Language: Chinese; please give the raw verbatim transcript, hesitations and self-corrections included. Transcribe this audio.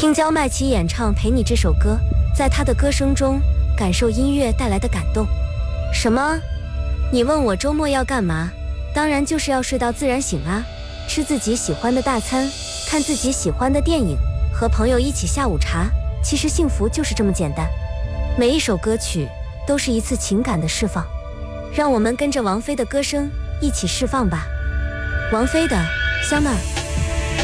听焦麦琪演唱《陪你》这首歌，在他的歌声中感受音乐带来的感动。什么？你问我周末要干嘛？当然就是要睡到自然醒啊，吃自己喜欢的大餐，看自己喜欢的电影，和朋友一起下午茶。其实幸福就是这么简单。每一首歌曲都是一次情感的释放，让我们跟着王菲的歌声一起释放吧。王菲的《香奈儿》。